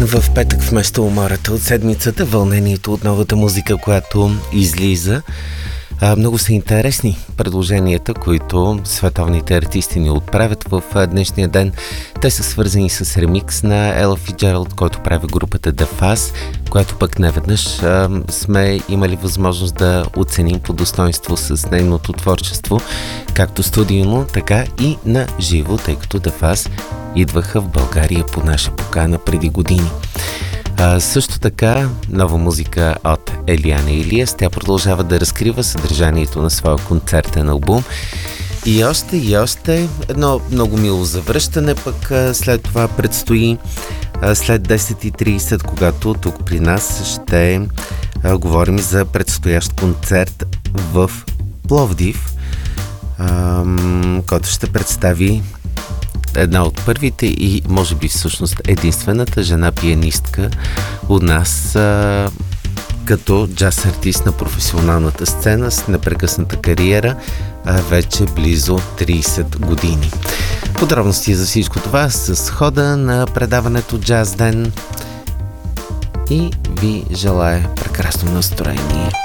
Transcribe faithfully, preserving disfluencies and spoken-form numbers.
В петък вместо умората от седмицата, вълнението от новата музика, която излиза. А, много са интересни предложенията, които световните артисти ни отправят в днешния ден. Те са свързани с ремикс на Ела Фицджералд, който прави групата The Fuzz, която пък неведнъж а, сме имали възможност да оценим по достоинство с нейното творчество, както студийно, така и на живо, тъй като The Fuzz идваха в България по наша покана преди години. А, също така, нова музика от Елиана Илиас. Тя продължава да разкрива съдържанието на своя концертен албум. И още, и още едно много мило завръщане, пък а, след това предстои а, след десет и трийсет, когато тук при нас ще а, говорим за предстоящ концерт в Пловдив, а, който ще представи една от първите и може би всъщност единствената жена пианистка у нас а, като джаз артист на професионалната сцена с непрекъсната кариера а, вече близо трийсет години. Подробности за всичко това с хода на предаването Джаз Ден и ви желая прекрасно настроение.